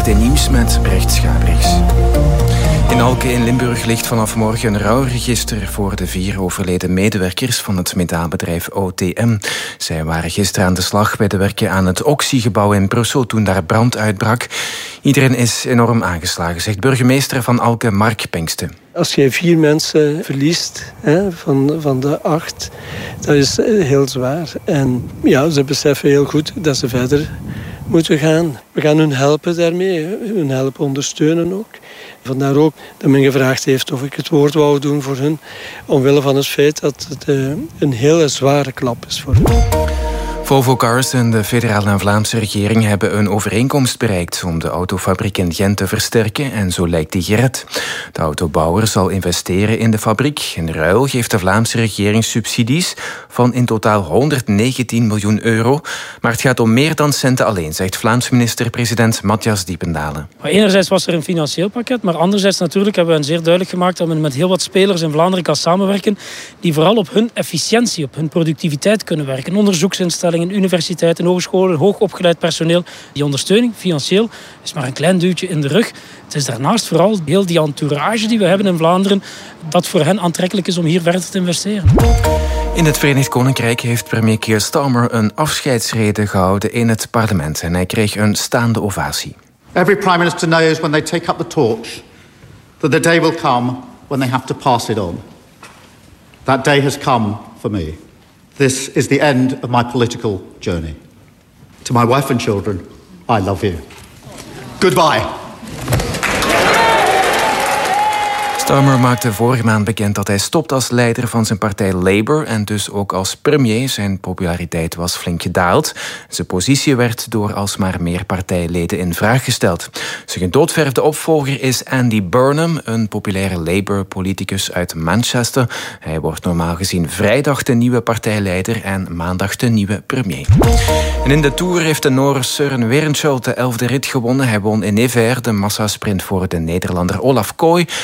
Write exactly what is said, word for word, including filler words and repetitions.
R T Nieuws met Brecht Schabriks. In Alke in Limburg ligt vanaf morgen een rouwregister voor de vier overleden medewerkers van het metaalbedrijf O T M. Zij waren gisteren aan de slag bij de werken aan het Oxy-gebouw in Brussel toen daar brand uitbrak. Iedereen is enorm aangeslagen, zegt burgemeester van Alke Mark Pengsten. Als je vier mensen verliest hè, van, van de acht, dat is heel zwaar. En ja, ze beseffen heel goed dat ze verder moeten gaan. We gaan hun helpen daarmee, hun helpen ondersteunen ook. Vandaar ook dat men gevraagd heeft of ik het woord wou doen voor hun, omwille van het feit dat het een hele zware klap is voor hen. Volvo Cars en de federale en Vlaamse regering hebben een overeenkomst bereikt om de autofabriek in Gent te versterken en zo lijkt die gered. De autobouwer zal investeren in de fabriek. In ruil geeft de Vlaamse regering subsidies van in totaal honderdnegentien miljoen euro. Maar het gaat om meer dan centen alleen, zegt Vlaams minister-president Matthias Diependalen. Enerzijds was er een financieel pakket, maar anderzijds natuurlijk hebben we zeer duidelijk gemaakt dat we met heel wat spelers in Vlaanderen kan samenwerken die vooral op hun efficiëntie, op hun productiviteit kunnen werken. Onderzoeksinstellingen, universiteiten, hogescholen, hoogopgeleid personeel. Die ondersteuning, financieel, is maar een klein duwtje in de rug. Het is daarnaast vooral heel die entourage die we hebben in Vlaanderen, dat voor hen aantrekkelijk is om hier verder te investeren. In het Verenigd Koninkrijk heeft premier Keir Starmer een afscheidsrede gehouden in het parlement en hij kreeg een staande ovatie. Every prime minister knows when they take up the torch that the day will come when they have to pass it on. That day has come for me. This is the end of my political journey. To my wife and children, I love you. Goodbye. Starmer maakte vorige maand bekend dat hij stopt als leider van zijn partij Labour en dus ook als premier. Zijn populariteit was flink gedaald. Zijn positie werd door alsmaar meer partijleden in vraag gesteld. Zijn gedoodverfde opvolger is Andy Burnham, een populaire Labour-politicus uit Manchester. Hij wordt normaal gezien vrijdag de nieuwe partijleider en maandag de nieuwe premier. En in de Tour heeft de Noor Søren Werenskjold de elfde rit gewonnen. Hij won in Nevers de massasprint voor de Nederlander Olaf Kooi.